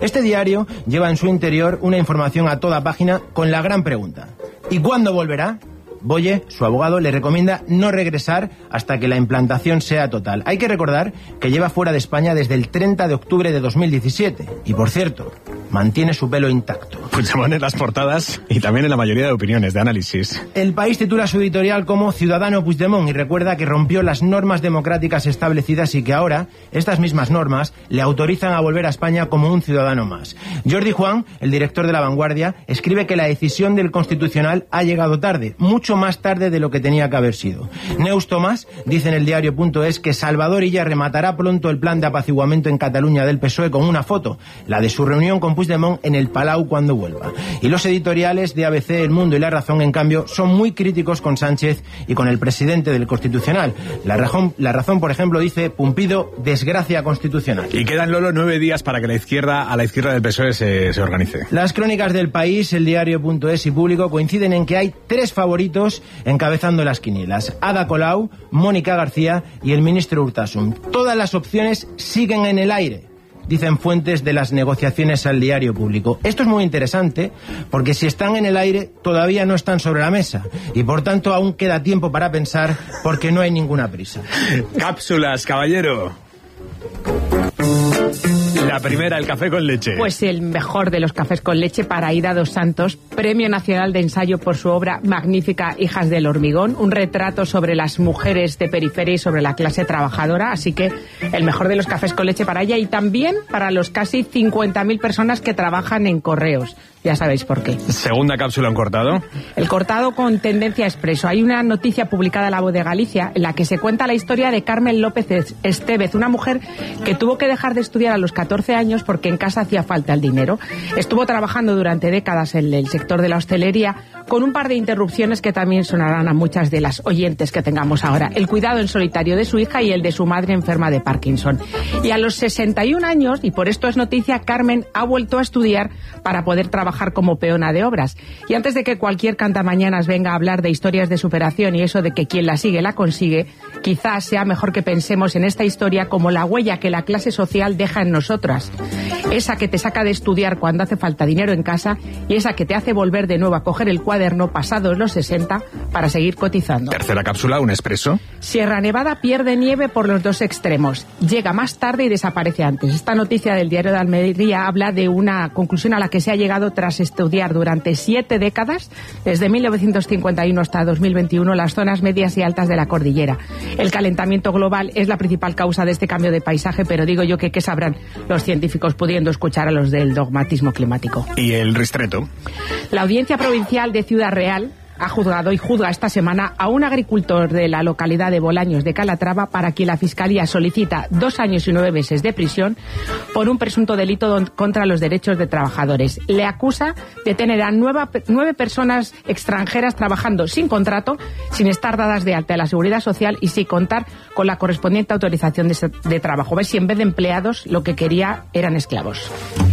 Este diario lleva en su interior una información a toda página con la gran pregunta: ¿y cuándo volverá? Boye, su abogado, le recomienda no regresar hasta que la implantación sea total. Hay que recordar que lleva fuera de España desde el 30 de octubre de 2017. Y, por cierto, mantiene su pelo intacto. Puigdemont en las portadas y también en la mayoría de opiniones, de análisis. El País titula su editorial como Ciudadano Puigdemont y recuerda que rompió las normas democráticas establecidas y que ahora estas mismas normas le autorizan a volver a España como un ciudadano más. Jordi Juan, el director de La Vanguardia, escribe que la decisión del Constitucional ha llegado tarde, mucho más tarde de lo que tenía que haber sido. Neus Tomás dice en el diario.es que Salvador Illa rematará pronto el plan de apaciguamiento en Cataluña del PSOE con una foto, la de su reunión con Puigdemont en el Palau cuando vuelva. Y los editoriales de ABC, El Mundo y La Razón, en cambio, son muy críticos con Sánchez y con el presidente del Constitucional. La Razón, por ejemplo, dice: Pumpido, desgracia constitucional. Y quedan, Lolo, 9 días para que a la izquierda del PSOE se organice. Las crónicas del País, el diario.es y Público coinciden en que hay 3 favoritos encabezando las quinielas: Ada Colau, Mónica García y el ministro Urtasun. Todas las opciones siguen en el aire, dicen fuentes de las negociaciones al diario Público. Esto es muy interesante porque si están en el aire todavía no están sobre la mesa y por tanto aún queda tiempo para pensar porque no hay ninguna prisa. Cápsulas, caballero. La primera, el café con leche. Pues el mejor de los cafés con leche para Aida dos Santos, Premio Nacional de Ensayo por su obra magnífica Hijas del Hormigón, un retrato sobre las mujeres de periferia y sobre la clase trabajadora, así que el mejor de los cafés con leche para ella y también para los casi 50.000 personas que trabajan en correos. Ya sabéis por qué. Segunda cápsula, en cortado. El cortado con tendencia expreso. Hay una noticia publicada en La Voz de Galicia en la que se cuenta la historia de Carmen López Estevez, una mujer que tuvo que dejar de estudiar a los 14 años porque en casa hacía falta el dinero. Estuvo trabajando durante décadas en el sector de la hostelería con un par de interrupciones que también sonarán a muchas de las oyentes que tengamos ahora. El cuidado en solitario de su hija y el de su madre enferma de Parkinson. Y a los 61 años, y por esto es noticia, Carmen ha vuelto a estudiar para poder trabajar como peona de obras. Y antes de que cualquier cantamañanas venga a hablar de historias de superación y eso de que quien la sigue la consigue, quizás sea mejor que pensemos en esta historia como la huella que la clase social deja en nosotras. Esa que te saca de estudiar cuando hace falta dinero en casa y esa que te hace volver de nuevo a coger el cuaderno pasados los 60 para seguir cotizando. Tercera cápsula, un expreso. Sierra Nevada pierde nieve por los dos extremos. Llega más tarde y desaparece antes. Esta noticia del Diario de Almería habla de una conclusión a la que se ha llegado tras estudiar durante 7 décadas, desde 1951 hasta 2021, las zonas medias y altas de la cordillera. El calentamiento global es la principal causa de este cambio de paisaje, pero digo yo que ¿qué sabrán los científicos pudiendo escuchar a los del dogmatismo climático? Y el ristreto. La Audiencia Provincial de Ciudad Real ha juzgado y juzga esta semana a un agricultor de la localidad de Bolaños de Calatrava para quien la Fiscalía solicita 2 años y 9 meses de prisión por un presunto delito contra los derechos de trabajadores. Le acusa de tener a 9 personas extranjeras trabajando sin contrato, sin estar dadas de alta a la Seguridad Social y sin contar con la correspondiente autorización de trabajo. ¿Ves? Si en vez de empleados lo que quería eran esclavos.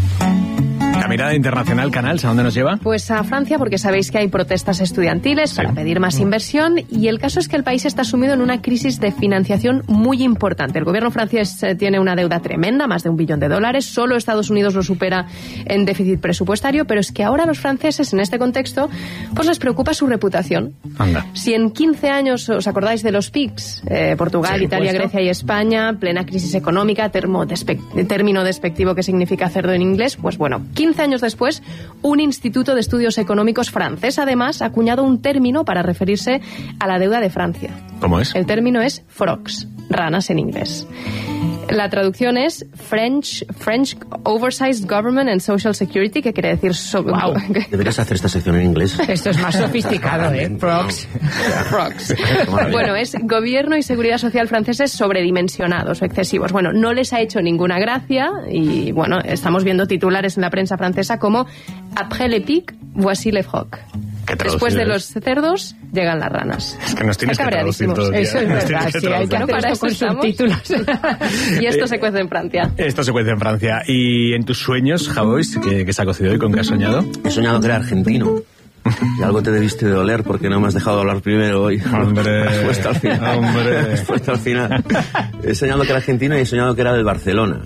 La mirada internacional, Canals, ¿a dónde nos lleva? Pues a Francia, porque sabéis que hay protestas estudiantiles para pedir más inversión y el caso es que el país está sumido en una crisis de financiación muy importante. El gobierno francés tiene una deuda tremenda, más de $1 billón. Solo Estados Unidos lo supera en déficit presupuestario, pero es que ahora a los franceses en este contexto pues les preocupa su reputación. Anda. Si en 15 años os acordáis de los PICs, Portugal, Italia, Grecia y España, plena crisis económica, término despectivo que significa cerdo en inglés, pues bueno, 15 años después, un instituto de estudios económicos francés, además, ha acuñado un término para referirse a la deuda de Francia. ¿Cómo es? El término es frogs, ranas en inglés. La traducción es French Oversized Government and Social Security, que quiere decir... Wow. Deberías hacer esta sección en inglés. Esto es más sofisticado, ¿eh? Frogs. Frogs. Bueno, es gobierno y seguridad social franceses sobredimensionados o excesivos. Bueno, no les ha hecho ninguna gracia y, bueno, estamos viendo titulares en la prensa francesa como Après les pics, voici les frogs. Después de los cerdos, llegan las ranas. Es que nos tienes que traducir todo el día. Eso es verdad, sí, hay que hacer esto con subtítulos. Y esto se cuece en Francia. Esto se cuece en Francia. ¿Y en tus sueños, Javois, que se ha cocido hoy, con qué has soñado? He soñado que era argentino. Y algo te debiste de doler porque no me has dejado hablar primero hoy. Hombre. Has puesto al final. Hombre. Has puesto al final. He soñado que era argentino y he soñado que era del Barcelona.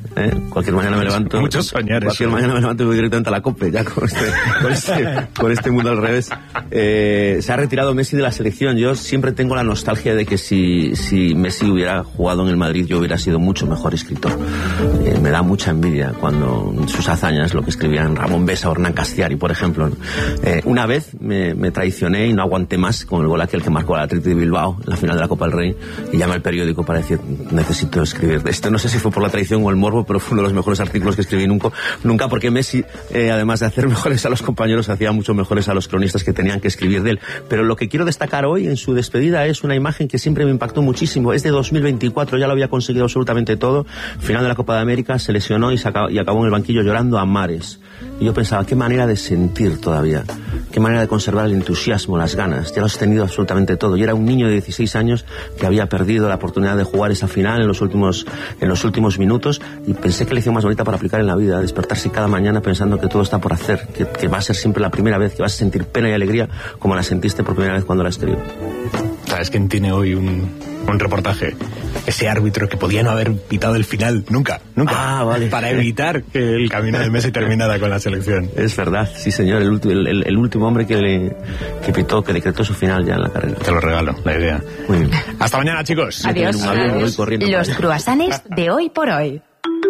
Cualquier mañana me levanto. Muchos soñar. Cualquier mañana me levanto y voy directamente a la COPE, ya con este mundo al revés. Se ha retirado Messi de la selección. Yo siempre tengo la nostalgia de que si Messi hubiera jugado en el Madrid, yo hubiera sido mucho mejor escritor. Me da mucha envidia cuando sus hazañas, lo que escribían Ramón Besa o Hernán Castiari, por ejemplo. Una vez me traicioné y no aguanté más con el gol aquel que marcó al Athletic de Bilbao en la final de la Copa del Rey, y llamé al periódico para decir, necesito escribir de esto. No sé si fue por la traición o el morbo, pero fue uno de los mejores artículos que escribí nunca, porque Messi, además de hacer mejores a los compañeros, hacía mucho mejores a los cronistas que tenían que escribir de él. Pero lo que quiero destacar hoy en su despedida es una imagen que siempre me impactó muchísimo. Es de 2024, ya lo había conseguido absolutamente todo. Final de la Copa de América, se lesionó y acabó en el banquillo llorando a mares. Y yo pensaba, qué manera de sentir todavía, qué manera de conservar el entusiasmo, las ganas. Ya lo has tenido absolutamente todo. Y era un niño de 16 años que había perdido la oportunidad de jugar esa final en los últimos minutos, y pensé que la lección más bonita para aplicar en la vida, despertarse cada mañana pensando que todo está por hacer, que va a ser siempre la primera vez, que vas a sentir pena y alegría como la sentiste por primera vez cuando la escribí. ¿Sabes quién tiene hoy un reportaje? Ese árbitro que podía no haber pitado el final nunca, vale. Para evitar que el camino de Messi terminara con la selección. Es verdad, sí señor, el último hombre que pitó, que decretó su final ya en la carrera. Te lo regalo, la idea. Muy bien. Hasta mañana, chicos. Adiós. Los cruasanes de hoy por hoy.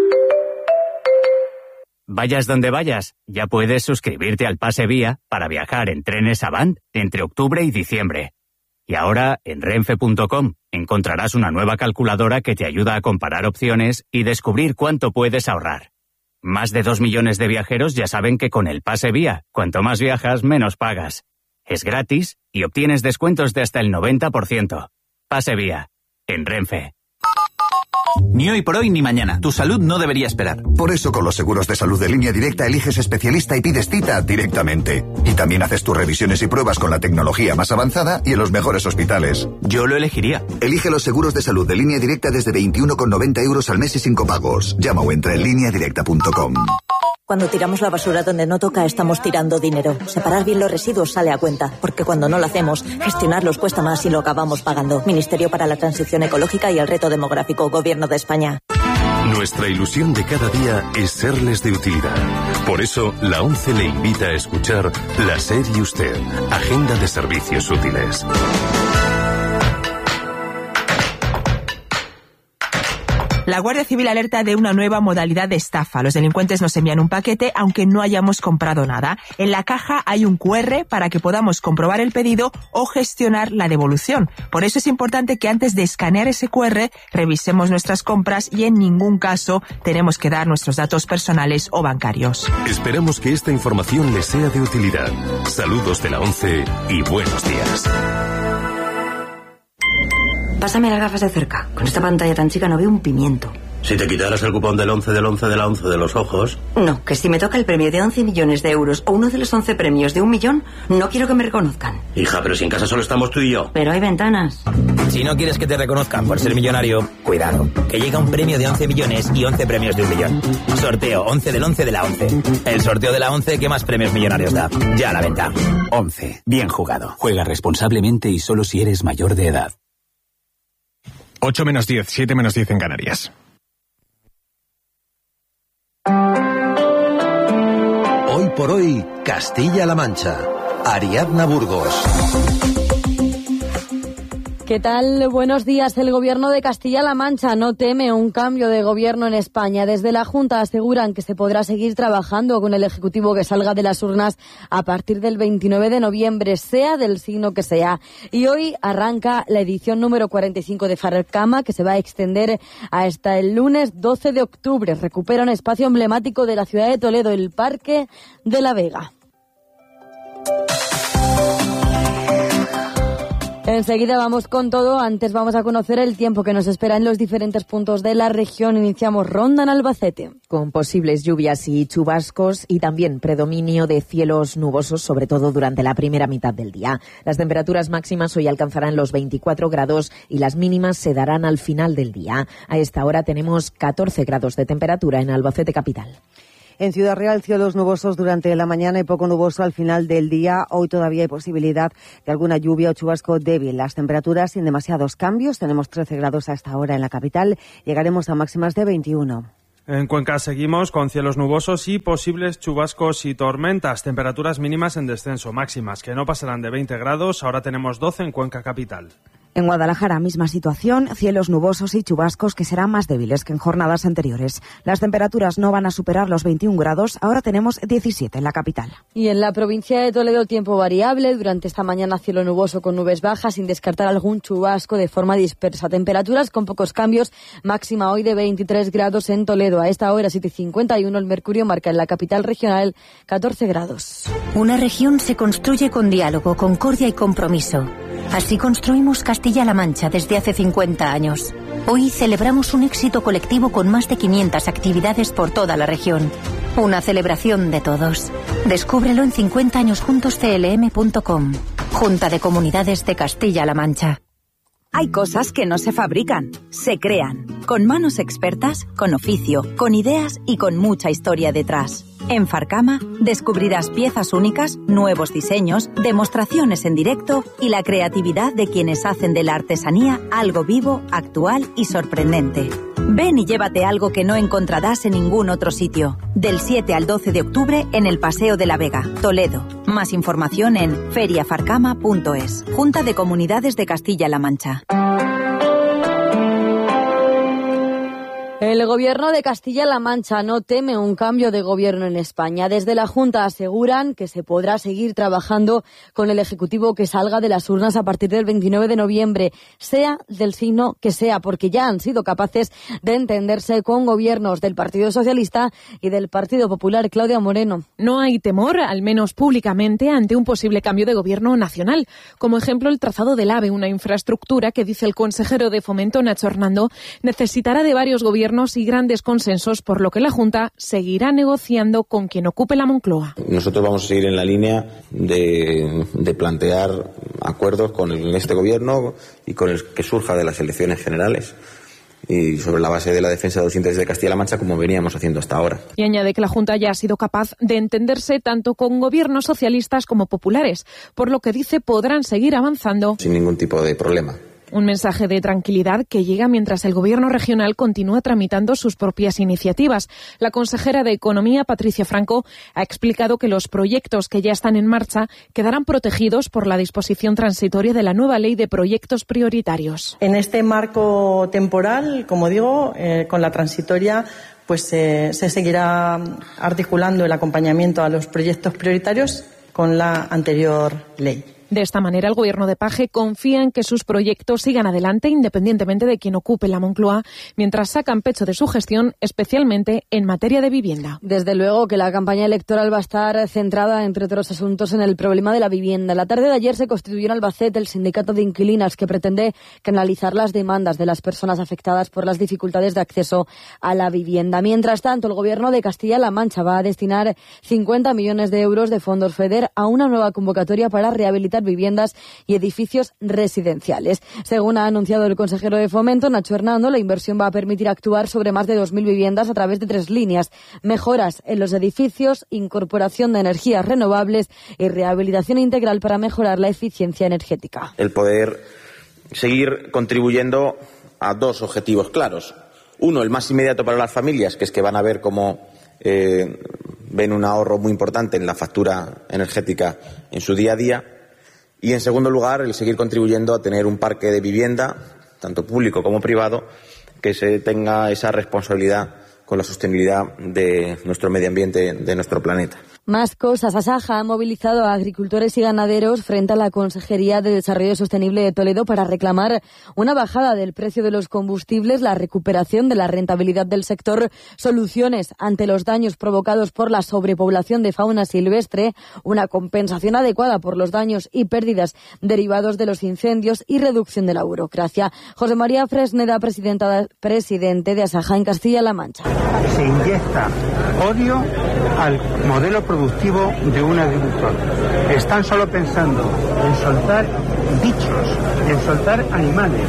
Vayas donde vayas, ya puedes suscribirte al Pase Vía para viajar en trenes Avant entre octubre y diciembre. Y ahora, en renfe.com, encontrarás una nueva calculadora que te ayuda a comparar opciones y descubrir cuánto puedes ahorrar. Más de 2 millones de viajeros ya saben que con el Pase Vía, cuanto más viajas, menos pagas. Es gratis y obtienes descuentos de hasta el 90%. Pase Vía, en Renfe. Ni hoy por hoy ni mañana. Tu salud no debería esperar. Por eso con los seguros de salud de Línea Directa eliges especialista y pides cita directamente. Y también haces tus revisiones y pruebas con la tecnología más avanzada y en los mejores hospitales. Yo lo elegiría. Elige los seguros de salud de Línea Directa desde 21,90 € al mes y sin copagos. Llama o entra en lineadirecta.com. Cuando tiramos la basura donde no toca, estamos tirando dinero. Separar bien los residuos sale a cuenta, porque cuando no lo hacemos, gestionarlos cuesta más y lo acabamos pagando. Ministerio para la Transición Ecológica y el Reto Demográfico, Gobierno de España. Nuestra ilusión de cada día es serles de utilidad. Por eso, la ONCE le invita a escuchar La SER y Usted, Agenda de Servicios Útiles. La Guardia Civil alerta de una nueva modalidad de estafa. Los delincuentes nos envían un paquete aunque no hayamos comprado nada. En la caja hay un QR para que podamos comprobar el pedido o gestionar la devolución. Por eso es importante que antes de escanear ese QR revisemos nuestras compras y en ningún caso tenemos que dar nuestros datos personales o bancarios. Esperamos que esta información les sea de utilidad. Saludos de la ONCE y buenos días. Pásame las gafas de cerca. Con esta pantalla tan chica no veo un pimiento. Si te quitaras el cupón del 11 del 11 de la 11 de los ojos... No, que si me toca el premio de 11 millones de euros o uno de los 11 premios de 1 millón, no quiero que me reconozcan. Hija, pero si en casa solo estamos tú y yo. Pero hay ventanas. Si no quieres que te reconozcan por ser millonario, cuidado, que llega un premio de 11 millones y 11 premios de 1 millón. Sorteo 11 del 11 de la 11. El sorteo de la 11 que más premios millonarios da. Ya a la venta. 11. Bien jugado. Juega responsablemente y solo si eres mayor de edad. 8 menos 10, 7 menos 10 en Canarias. Hoy por hoy, Castilla-La Mancha. Ariadna Burgos. ¿Qué tal? Buenos días. El Gobierno de Castilla-La Mancha no teme un cambio de gobierno en España. Desde la Junta aseguran que se podrá seguir trabajando con el Ejecutivo que salga de las urnas a partir del 29 de noviembre, sea del signo que sea. Y hoy arranca la edición número 45 de Farcama, que se va a extender hasta el lunes 12 de octubre. Recupera un espacio emblemático de la ciudad de Toledo, el Parque de la Vega. Enseguida vamos con todo. Antes vamos a conocer el tiempo que nos espera en los diferentes puntos de la región. Iniciamos ronda en Albacete. Con posibles lluvias y chubascos y también predominio de cielos nubosos, sobre todo durante la primera mitad del día. Las temperaturas máximas hoy alcanzarán los 24 grados y las mínimas se darán al final del día. A esta hora tenemos 14 grados de temperatura en Albacete capital. En Ciudad Real, cielos nubosos durante la mañana y poco nuboso al final del día. Hoy todavía hay posibilidad de alguna lluvia o chubasco débil. Las temperaturas sin demasiados cambios. Tenemos 13 grados a esta hora en la capital. Llegaremos a máximas de 21. En Cuenca seguimos con cielos nubosos y posibles chubascos y tormentas. Temperaturas mínimas en descenso, máximas que no pasarán de 20 grados. Ahora tenemos 12 en Cuenca capital. En Guadalajara, misma situación, cielos nubosos y chubascos que serán más débiles que en jornadas anteriores. Las temperaturas no van a superar los 21 grados, ahora tenemos 17 en la capital. Y en la provincia de Toledo, tiempo variable. Durante esta mañana, cielo nuboso con nubes bajas, sin descartar algún chubasco de forma dispersa. Temperaturas con pocos cambios, máxima hoy de 23 grados en Toledo. A esta hora, 7:51, el mercurio marca en la capital regional 14 grados. Una región se construye con diálogo, concordia y compromiso. Así construimos Castilla-La Mancha desde hace 50 años. Hoy celebramos un éxito colectivo con más de 500 actividades por toda la región. Una celebración de todos. Descúbrelo en 50añosjuntosclm.com. Junta de Comunidades de Castilla-La Mancha. Hay cosas que no se fabrican, se crean. Con manos expertas, con oficio, con ideas y con mucha historia detrás. En Farcama descubrirás piezas únicas, nuevos diseños, demostraciones en directo y la creatividad de quienes hacen de la artesanía algo vivo, actual y sorprendente. Ven y llévate algo que no encontrarás en ningún otro sitio. Del 7 al 12 de octubre en el Paseo de la Vega, Toledo. Más información en feriafarcama.es. Junta de Comunidades de Castilla-La Mancha. El gobierno de Castilla-La Mancha no teme un cambio de gobierno en España. Desde la Junta aseguran que se podrá seguir trabajando con el Ejecutivo que salga de las urnas a partir del 29 de noviembre, sea del signo que sea, porque ya han sido capaces de entenderse con gobiernos del Partido Socialista y del Partido Popular. Claudia Moreno. No hay temor, al menos públicamente, ante un posible cambio de gobierno nacional. Como ejemplo, el trazado del AVE, una infraestructura que, dice el consejero de Fomento, Nacho Hernando, necesitará de varios gobiernos y grandes consensos, por lo que la Junta seguirá negociando con quien ocupe la Moncloa. Nosotros vamos a seguir en la línea de plantear acuerdos con este gobierno y con el que surja de las elecciones generales, y sobre la base de la defensa de los intereses de Castilla-La Mancha, como veníamos haciendo hasta ahora. Y añade que la Junta ya ha sido capaz de entenderse tanto con gobiernos socialistas como populares, por lo que dice podrán seguir avanzando sin ningún tipo de problema. Un mensaje de tranquilidad que llega mientras el Gobierno regional continúa tramitando sus propias iniciativas. La consejera de Economía, Patricia Franco, ha explicado que los proyectos que ya están en marcha quedarán protegidos por la disposición transitoria de la nueva Ley de Proyectos Prioritarios. En este marco temporal, como digo, con la transitoria, pues se seguirá articulando el acompañamiento a los proyectos prioritarios con la anterior ley. De esta manera, el Gobierno de Paje confía en que sus proyectos sigan adelante independientemente de quien ocupe la Moncloa, mientras sacan pecho de su gestión, especialmente en materia de vivienda. Desde luego que la campaña electoral va a estar centrada, entre otros asuntos, en el problema de la vivienda. La tarde de ayer se constituyó en Albacete el sindicato de inquilinas, que pretende canalizar las demandas de las personas afectadas por las dificultades de acceso a la vivienda. Mientras tanto, el Gobierno de Castilla-La Mancha va a destinar 50 millones de euros de fondos FEDER a una nueva convocatoria para rehabilitar viviendas y edificios residenciales. Según ha anunciado el consejero de Fomento, Nacho Hernando, la inversión va a permitir actuar sobre más de 2.000 viviendas a través de 3 líneas: mejoras en los edificios, incorporación de energías renovables y rehabilitación integral para mejorar la eficiencia energética. El poder seguir contribuyendo a 2 objetivos claros. Uno, el más inmediato para las familias, que es que van a ver cómo ven un ahorro muy importante en la factura energética en su día a día. Y, en segundo lugar, el seguir contribuyendo a tener un parque de vivienda, tanto público como privado, que se tenga esa responsabilidad con la sostenibilidad de nuestro medio ambiente, de nuestro planeta. Más cosas. Asaja ha movilizado a agricultores y ganaderos frente a la Consejería de Desarrollo Sostenible de Toledo para reclamar una bajada del precio de los combustibles, la recuperación de la rentabilidad del sector, soluciones ante los daños provocados por la sobrepoblación de fauna silvestre, una compensación adecuada por los daños y pérdidas derivados de los incendios y reducción de la burocracia. José María Fresneda, presidente de Asaja en Castilla-La Mancha. Se inyecta odio al modelo productivo productivo de un agricultor. Están solo pensando en soltar bichos, en soltar animales,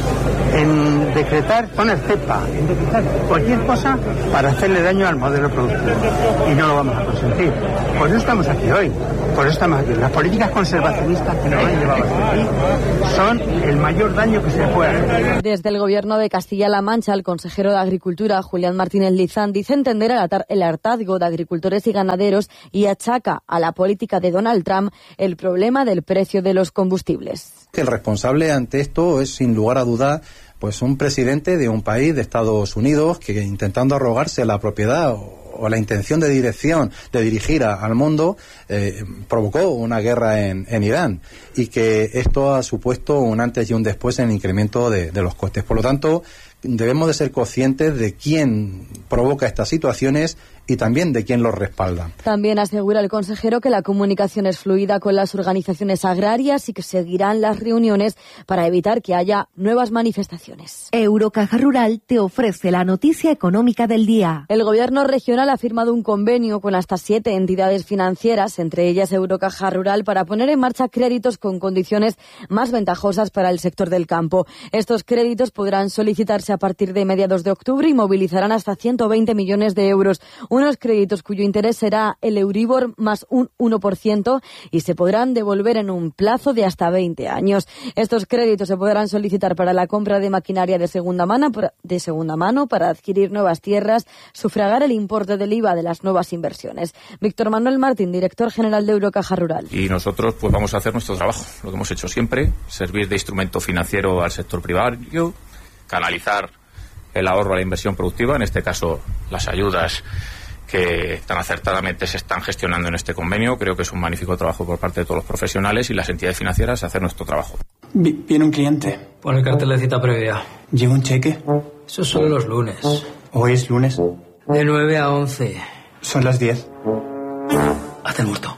en decretar, poner cepa, en decretar cualquier cosa para hacerle daño al modelo productivo. Y no lo vamos a consentir. Por eso estamos aquí hoy. Por eso estamos aquí. Las políticas conservacionistas que nos han llevado hasta aquí son el mayor daño que se puede hacer. Desde el Gobierno de Castilla-La Mancha, el consejero de Agricultura, Julián Martínez Lizán, dice entender el hartazgo de agricultores y ganaderos y achaca a la política de Donald Trump el problema del precio de los combustibles. El responsable ante esto es, sin lugar a duda, pues un presidente de un país de Estados Unidos que, intentando arrogarse la propiedad o la intención de dirección de dirigir al mundo, provocó una guerra en Irán, y que esto ha supuesto un antes y un después en el incremento de los costes. Por lo tanto, debemos de ser conscientes de quién provoca estas situaciones y también de quién los respalda. También asegura el consejero que la comunicación es fluida con las organizaciones agrarias y que seguirán las reuniones para evitar que haya nuevas manifestaciones. Eurocaja Rural te ofrece la noticia económica del día. El Gobierno regional ha firmado un convenio con hasta 7 entidades financieras, entre ellas Eurocaja Rural, para poner en marcha créditos con condiciones más ventajosas para el sector del campo. Estos créditos podrán solicitarse a partir de mediados de octubre y movilizarán hasta 120 millones de euros. Unos créditos cuyo interés será el Euribor más un 1% y se podrán devolver en un plazo de hasta 20 años. Estos créditos se podrán solicitar para la compra de maquinaria de segunda mano, para adquirir nuevas tierras, sufragar el importe del IVA de las nuevas inversiones. Víctor Manuel Martín, director general de Eurocaja Rural. Y nosotros pues vamos a hacer nuestro trabajo, lo que hemos hecho siempre, servir de instrumento financiero al sector primario, canalizar el ahorro a la inversión productiva, en este caso las ayudas que tan acertadamente se están gestionando en este convenio. Creo que es un magnífico trabajo por parte de todos los profesionales y las entidades financieras hacer nuestro trabajo. Viene un cliente. Pon el cartel de cita previa. ¿Lleva un cheque? Eso son los lunes. ¿Hoy es lunes? De 9 a 11. Son las 10. Hazte el muerto.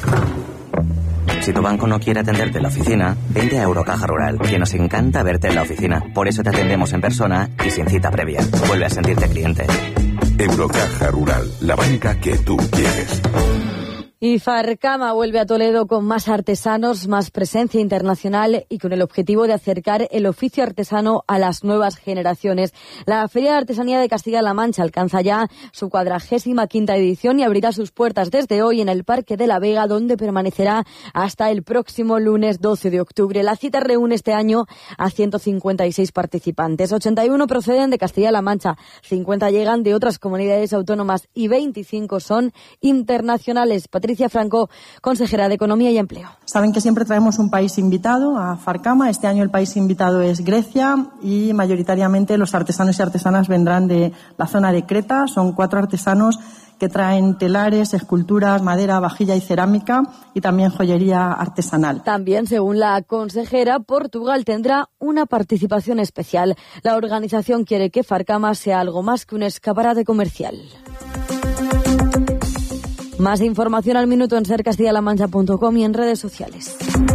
Si tu banco no quiere atenderte en la oficina, vente a Eurocaja Rural, que nos encanta verte en la oficina. Por eso te atendemos en persona y sin cita previa. Vuelve a sentirte cliente. Eurocaja Rural, la banca que tú quieres. Y Farcama vuelve a Toledo con más artesanos, más presencia internacional y con el objetivo de acercar el oficio artesano a las nuevas generaciones. La Feria de Artesanía de Castilla-La Mancha alcanza ya su 45ª edición y abrirá sus puertas desde hoy en el Parque de la Vega, donde permanecerá hasta el próximo lunes 12 de octubre. La cita reúne este año a 156 participantes. 81 proceden de Castilla-La Mancha, 50 llegan de otras comunidades autónomas y 25 son internacionales. Patricia Franco, consejera de Economía y Empleo. Saben que siempre traemos un país invitado a Farcama. Este año el país invitado es Grecia y mayoritariamente los artesanos y artesanas vendrán de la zona de Creta. Son 4 artesanos que traen telares, esculturas, madera, vajilla y cerámica y también joyería artesanal. También, según la consejera, Portugal tendrá una participación especial. La organización quiere que Farcama sea algo más que un escaparate comercial. Más información al minuto en sercastillalamancha.com y en redes sociales.